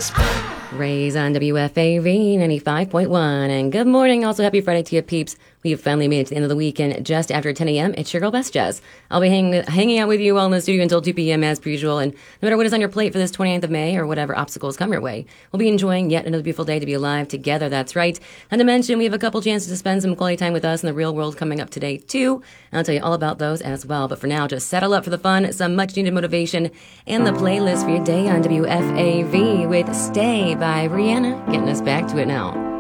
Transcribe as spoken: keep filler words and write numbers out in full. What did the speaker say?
Rays on W F A V ninety-five point one. And good morning. Also, happy Friday to you, peeps. We have finally made it to the end of the weekend just after ten a.m. It's your girl, Best Jazz. I'll be hang- hanging out with you all in the studio until two p.m. as per usual. And no matter what is on your plate for this twenty-ninth of May or whatever obstacles come your way, we'll be enjoying yet another beautiful day to be alive together. That's right. Not to mention, we have a couple chances to spend some quality time with us in the real world coming up today, too. And I'll tell you all about those as well. But for now, just settle up for the fun, some much needed motivation, and the playlist for your day on W F A V with Stay by Rihanna. Getting us back to it now.